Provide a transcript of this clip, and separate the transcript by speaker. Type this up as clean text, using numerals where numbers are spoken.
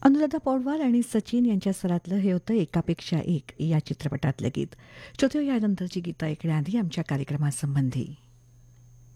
Speaker 1: अनुराधा पौडवाल आणि सचिन यांच्या स्वरातलं हे होतं एकापेक्षा एक या चित्रपटातलं गीत. श्रोते यानंतरची गीतं ऐकण्याआधी आमच्या कार्यक्रमासंबंधी